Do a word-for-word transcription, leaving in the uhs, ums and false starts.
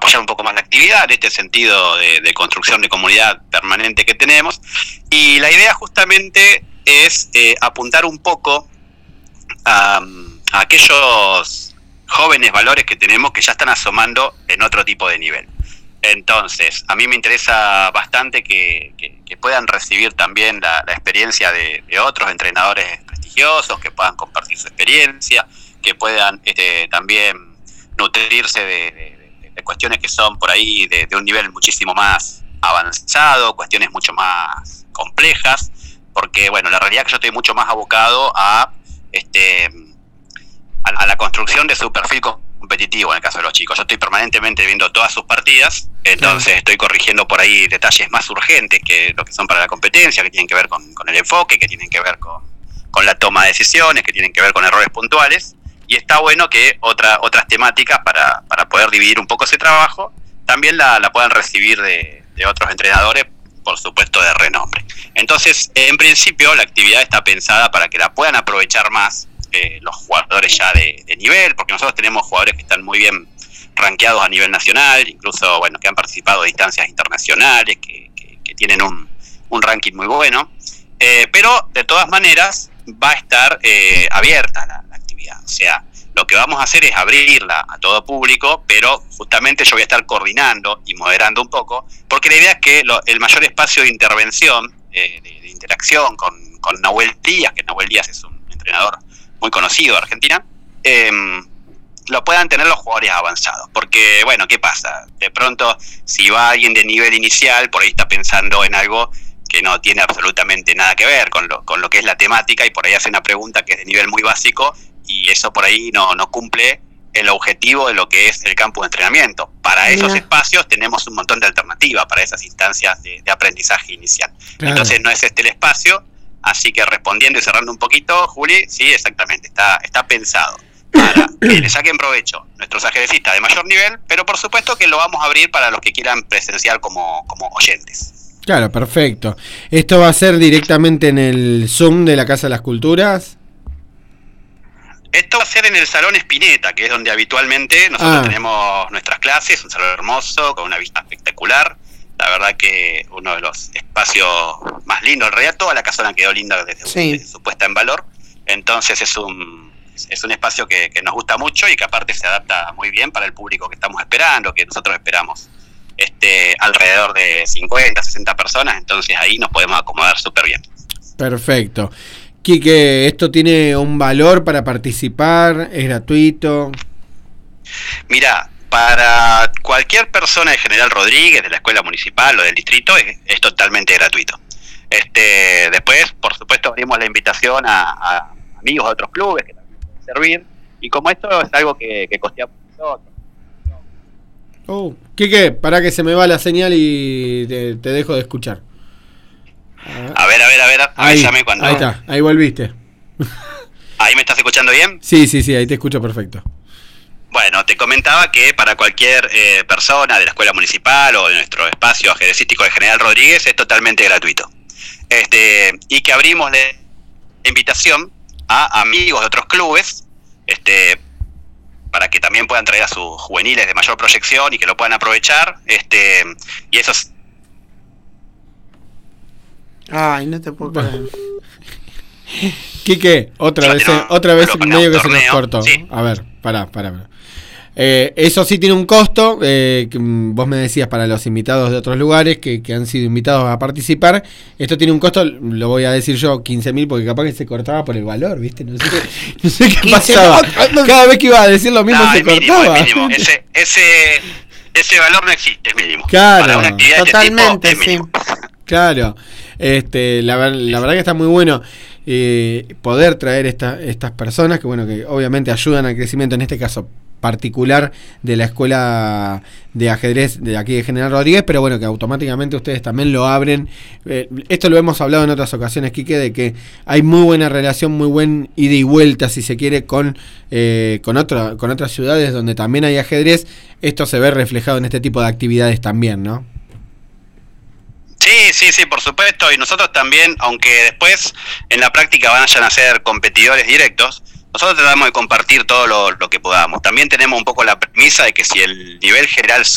apoyar un poco más la actividad, en este sentido de, de construcción de comunidad permanente que tenemos. Y la idea justamente es eh, apuntar un poco a, a aquellos jóvenes valores que tenemos que ya están asomando en otro tipo de nivel. Entonces, a mí me interesa bastante que, que, que puedan recibir también la, la experiencia de, de otros entrenadores prestigiosos, que puedan compartir su experiencia, que puedan este, también nutrirse de, de, de cuestiones que son por ahí de, de un nivel muchísimo más avanzado, cuestiones mucho más complejas, porque bueno, la realidad es que yo estoy mucho más abocado a este a, a la construcción de su perfil competitivo en el caso de los chicos. Yo estoy permanentemente viendo todas sus partidas, entonces sí. Estoy corrigiendo por ahí detalles más urgentes que lo que son para la competencia, que tienen que ver con, con el enfoque, que tienen que ver con, con la toma de decisiones, que tienen que ver con errores puntuales. Y está bueno que otra, otras temáticas para, para poder dividir un poco ese trabajo también la, la puedan recibir de, de otros entrenadores, por supuesto de renombre. Entonces, en principio, la actividad está pensada para que la puedan aprovechar más eh, los jugadores ya de, de nivel, porque nosotros tenemos jugadores que están muy bien rankeados a nivel nacional, incluso bueno que han participado de instancias internacionales, que, que, que tienen un, un ranking muy bueno, eh, pero de todas maneras va a estar eh, abierta la o sea, lo que vamos a hacer es abrirla a todo público, pero justamente yo voy a estar coordinando y moderando un poco, porque la idea es que lo, el mayor espacio de intervención, eh, de, de interacción con, con Nahuel Díaz, que Nahuel Díaz es un entrenador muy conocido de Argentina, eh, lo puedan tener los jugadores avanzados. Porque, bueno, ¿qué pasa? De pronto, si va alguien de nivel inicial, por ahí está pensando en algo que no tiene absolutamente nada que ver con lo, con lo que es la temática, y por ahí hace una pregunta que es de nivel muy básico, y eso por ahí no, no cumple el objetivo de lo que es el campo de entrenamiento. Para esos yeah. espacios tenemos un montón de alternativas para esas instancias de, de aprendizaje inicial. Claro. Entonces no es este el espacio, así que respondiendo y cerrando un poquito, Juli, sí, exactamente, está, está pensado para que le saquen provecho nuestros ajedrecistas de mayor nivel, pero por supuesto que lo vamos a abrir para los que quieran presenciar como, como oyentes. Claro, perfecto. ¿Esto va a ser directamente en el Zoom de la Casa de las Culturas? Esto va a ser en el Salón Spinetta, que es donde habitualmente nosotros ah. tenemos nuestras clases, un salón hermoso, con una vista espectacular. La verdad que uno de los espacios más lindos, en realidad toda la casona quedó linda desde, sí. desde su puesta en valor. Entonces es un es un espacio que, que nos gusta mucho y que aparte se adapta muy bien para el público que estamos esperando, que nosotros esperamos este alrededor de cincuenta, sesenta personas, entonces ahí nos podemos acomodar súper bien. Perfecto. Quique, ¿esto tiene un valor para participar? ¿Es gratuito? Mira, para cualquier persona de General Rodríguez, de la escuela municipal o del distrito, es, es totalmente gratuito. Este, después, por supuesto, abrimos la invitación a, a amigos de otros clubes que también pueden servir, y como esto es algo que, que costeamos nosotros. Oh, Quique, para que se me va la señal y te, te dejo de escuchar. A ver, a ver, a ver, avísame cuando... Ahí está, ahí volviste. ¿Ahí me estás escuchando bien? Sí, sí, sí, ahí te escucho perfecto. Bueno, te comentaba que para cualquier eh, persona de la escuela municipal o de nuestro espacio ajedrecístico de General Rodríguez es totalmente gratuito. Este, y que abrimos la invitación a amigos de otros clubes, este, para que también puedan traer a sus juveniles de mayor proyección y que lo puedan aprovechar, este, y eso es... Ay, no te puedo creer. Quique, otra vez, no, otra vez medio que torneo, se nos cortó. Sí. A ver, pará, pará, pará. Eh, eso sí tiene un costo, eh, que vos me decías para los invitados de otros lugares que, que han sido invitados a participar. Esto tiene un costo, lo voy a decir yo, quince mil, porque capaz que se cortaba por el valor, ¿viste? No sé, no sé qué pasaba. Cada vez que iba a decir lo mismo no, se mínimo, cortaba. Mínimo. Ese, ese, ese valor no existe, es mínimo. Claro, para una actividad totalmente, de este tipo, sí. Claro, este, la, la verdad que está muy bueno eh, poder traer esta, estas personas que, bueno, que obviamente ayudan al crecimiento, en este caso particular de la escuela de ajedrez de aquí de General Rodríguez, pero bueno, que automáticamente ustedes también lo abren. Eh, esto lo hemos hablado en otras ocasiones, Quique, de que hay muy buena relación, muy buen ida y vuelta, si se quiere, con eh, con, otra, con otras ciudades donde también hay ajedrez. Esto se ve reflejado en este tipo de actividades también, ¿no? Sí, sí, sí, por supuesto, y nosotros también, aunque después en la práctica vayan a ser competidores directos, nosotros tratamos de compartir todo lo, lo que podamos. También tenemos un poco la premisa de que si el nivel general